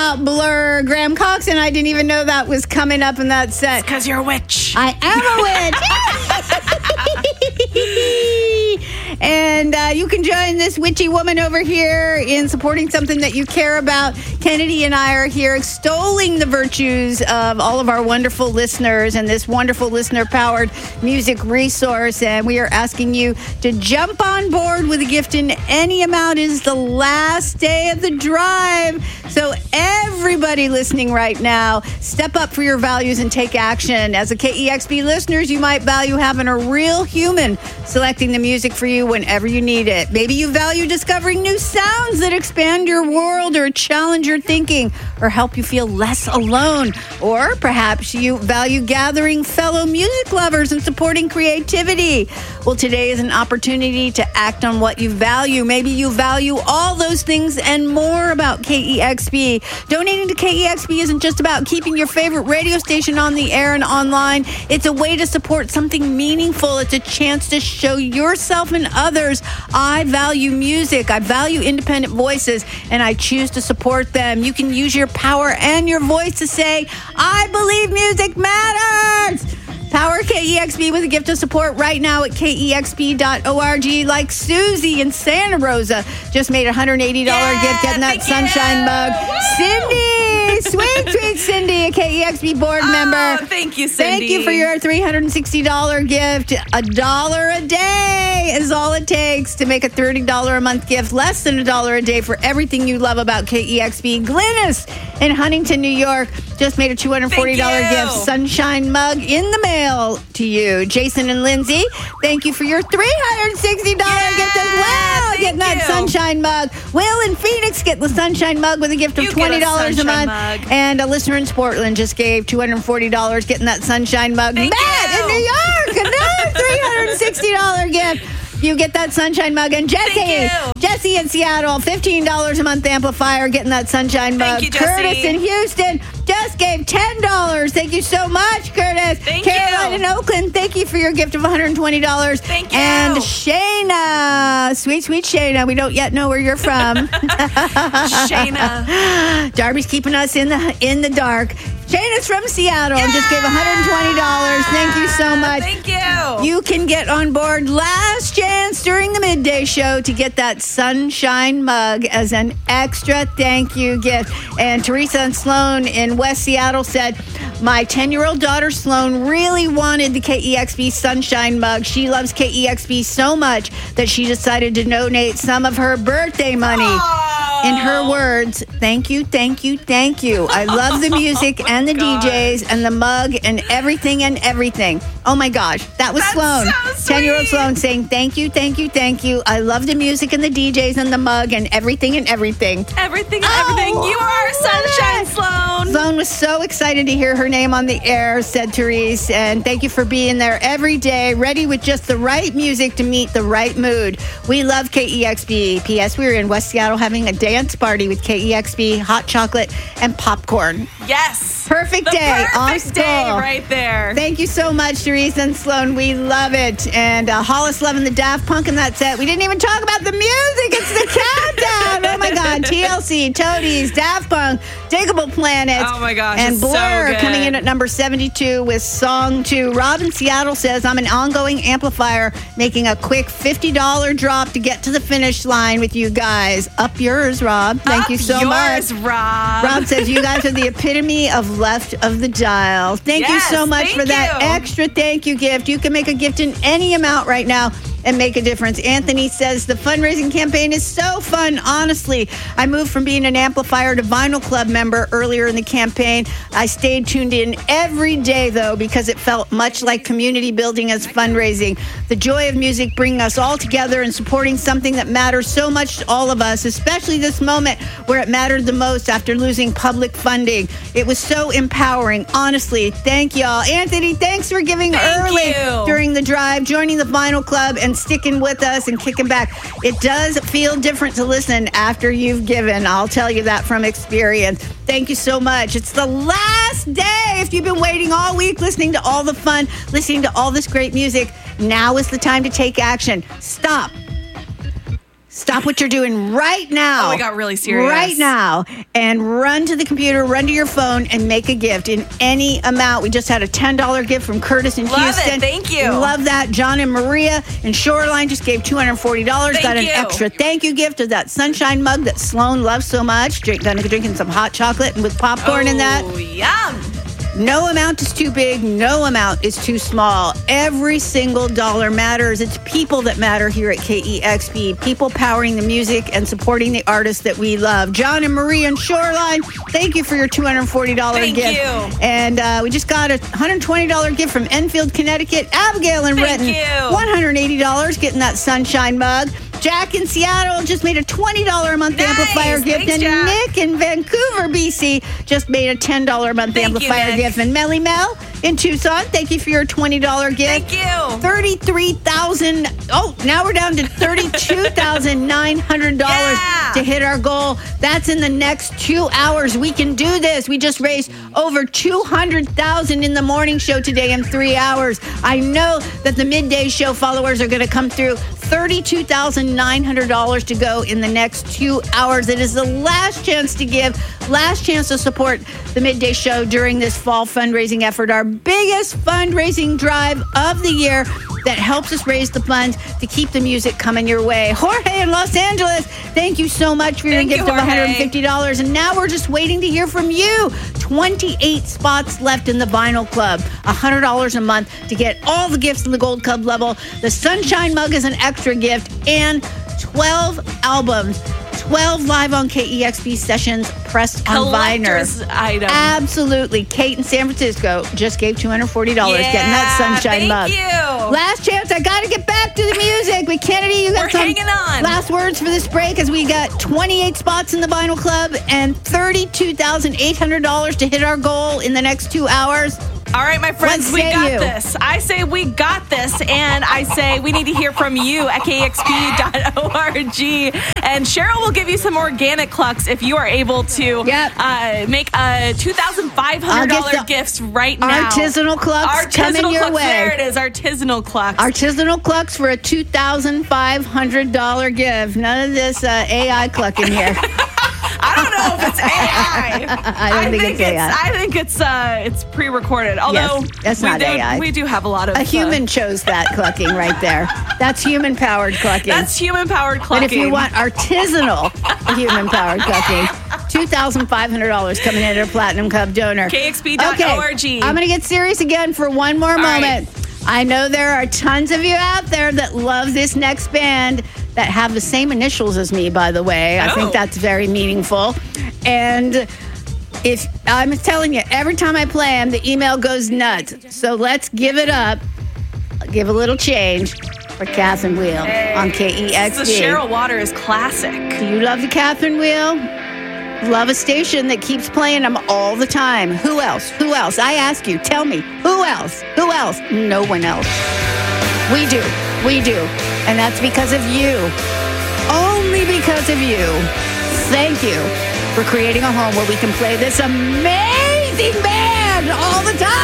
about Blur. Graham Cox and I didn't even know that was coming up in that set. Because you're a witch. I am a witch. And you can join this witchy woman over here in supporting something that you care about. Kennedy and I are here extolling the virtues of all of our wonderful listeners and this wonderful listener-powered music resource. And we are asking you to jump on board with a gift in any amount. It is the last day of the drive. So everybody listening right now, step up for your values and take action. As a KEXP listeners, you might value having a real human selecting the music for you whenever you need it. Maybe you value discovering new sounds that expand your world or challenge your thinking or help you feel less alone. Or perhaps you value gathering fellow music lovers and supporting creativity. Well, today is an opportunity to act on what you value. Maybe you value all those things and more about KEXP. Donating to KEXP isn't just about keeping your favorite radio station on the air and online. It's a way to support something meaningful. It's a chance to show yourself and others, I value music, I value independent voices, and I choose to support them. You can use your power and your voice to say, I believe music matters. Power KEXP with a gift of support right now at KEXP.org. Like Susie in Santa Rosa just made a $180 gift getting that sunshine mug. Cindy, sweet Cindy, a KEXP board member. Thank you, Cindy. Thank you for your $360 gift. $1 a day is all it takes to make a $30 a month gift. Less than $1 a day for everything you love about KEXP. Glynis in Huntington, New York just made a $240 gift. Sunshine mug in the mail to you. Jason and Lindsay, thank you for your $360 gift as well. Getting that sunshine mug. Will in Phoenix get the sunshine mug with a gift of $20 a month. Mug. And a listener in Portland just gave $240 getting that sunshine mug. Matt in New York, another $360 gift. You get that sunshine mug. And Jesse in Seattle, $15 a month amplifier, getting that sunshine mug. Thank you, Jesse. Curtis in Houston just gave $10. Thank you so much, Curtis. Thank Caroline you. in Oakland, thank you for your gift of $120. Thank you. And Shayna, sweet Shayna, we don't yet know where you're from. Shayna. Darby's keeping us in the dark. Shayna's from Seattle and just gave $120. Thank you so much. Thank you. You can get on board last chance during the midday show to get that sunshine mug as an extra thank you gift. And Teresa and Sloan in West Seattle said, my 10-year-old daughter Sloan really wanted the KEXP sunshine mug. She loves KEXP so much that she decided to donate some of her birthday money. In her words, thank you. I love the music and the DJs and the mug and everything. Oh my gosh, that was Sloan. So 10-year-old Sloan saying thank you. I love the music and the DJs and the mug and everything. Everything. Oh, You are sunshine, Sloan. Sloan was so excited to hear her name on the air, said Therese. And thank you for being there every day, ready with just the right music to meet the right mood. We love KEXP. P.S. We were in West Seattle having a dance party with KEXP, hot chocolate, and popcorn. Yes. Perfect day. Perfect day right there. Thank you so much, Therese and Sloan. We love it. And Hollis loving the Daft Punk in that set. We didn't even talk about the music. It's the countdown. Oh, my God. TLC, Toadies, Daft Punk, Diggable Planets. Oh, my gosh. And it's Blur so good. coming in at number 72 with Song 2. Rob in Seattle says, I'm an ongoing amplifier making a quick $50 drop to get to the finish line with you guys. Up yours, Rob. Thank you so much. Rob. Rob says, you guys are the epitome of left of the dial. Thank you so much for that extra thank you gift. You can make a gift in any amount right now and make a difference. Anthony says the fundraising campaign is so fun. Honestly, I moved from being an amplifier to Vinyl Club member earlier in the campaign. I stayed tuned in every day, though, because it felt much like community building as fundraising. The joy of music bringing us all together and supporting something that matters so much to all of us, especially this moment where it mattered the most after losing public funding. It was so empowering. Honestly, thank y'all. Anthony, thanks for giving early during the drive, joining the Vinyl Club, and sticking with us and kicking back. It does feel different to listen after you've given. I'll tell you that from experience. Thank you so much. It's the last day. If you've been waiting all week, listening to all the fun, listening to all this great music, now is the time to take action. Stop. Stop what you're doing right now. Oh, we got really serious. Right now. And run to the computer, run to your phone, and make a gift in any amount. We just had a $10 gift from Curtis in Love Houston. it. Thank you. Love that. John and Maria in Shoreline just gave $240. Got an extra thank you gift of that sunshine mug that Sloan loves so much. Drinking some hot chocolate and with popcorn in that. Oh, yum. No amount is too big. No amount is too small. Every single dollar matters. It's people that matter here at KEXP. People powering the music and supporting the artists that we love. John and Maria in Shoreline, thank you for your $240 Thank gift. you. And we just got a $120 gift from Enfield, Connecticut. Abigail in Thank Renton, you. $180 getting that sunshine mug. Jack in Seattle just made a $20 a month Nice. amplifier gift. Thanks, and Jack. Nick in Vancouver, BC just made a $10 a month Thank you, amplifier Nick. gift. And Melly Mel in Tucson, thank you for your $20 gift. Thank you. 33,000. Oh, now we're down to $32,900 Yeah. to hit our goal. That's in the next 2 hours. We can do this. We just raised over $200,000 in the morning show today in 3 hours. I know that the midday show followers are going to come through. $32,900 to go in the next 2 hours. It is the last chance to give, last chance to support the midday show during this fall fundraising effort, our biggest fundraising drive of the year that helps us raise the funds to keep the music coming your way. Jorge in Los Angeles, thank you so much for your Thank you, gift of Jorge. $150. And now we're just waiting to hear from you. 28 spots left in the Vinyl Club. $100 a month to get all the gifts in the Gold Club level. The Sunshine Mug is an extra gift. And 12 albums. 12 live on KEXP sessions pressed on vinyl. Collector's item. Absolutely. Kate in San Francisco just gave $240 getting that sunshine mug. Thank you. Last chance. I got to get back to the music. But Kennedy, you got We're some hanging on. last words for this break as we got 28 spots in the Vinyl Club and $32,800 to hit our goal in the next 2 hours. All right, my friends, What we say got you? this. I say we got this, and I say we need to hear from you at KEXP.org. And Cheryl will give you some organic clucks if you are able to make a $2,500 gifts right now. Artisanal clucks coming your clucks. way. There it is, artisanal clucks. Artisanal clucks for a $2,500 gift. None of this AI clucking here. I don't know if it's AI. I don't think it's AI. I think it's pre-recorded. Although Yes, that's not AI. We do have a lot of A human chose that clucking right there. That's human-powered clucking. That's human-powered clucking. But if you want artisanal human-powered clucking, $2,500 coming in at a Platinum Cup donor. KXP.org. Okay, I'm going to get serious again for one more moment. right. I know there are tons of you out there that love this next band that have the same initials as me, by the way. I think that's very meaningful. And if I'm telling you, every time I play them, the email goes nuts. So let's give it up. Give a little change for Catherine Wheel on KEXP. The Cheryl Waters classic. Do you love the Catherine Wheel? Love a station that keeps playing them all the time. Who else? Who else? I ask you, tell me. Who else? Who else? No one else. We do. We do. And that's because of you. Only because of you. Thank you for creating a home where we can play this amazing band all the time.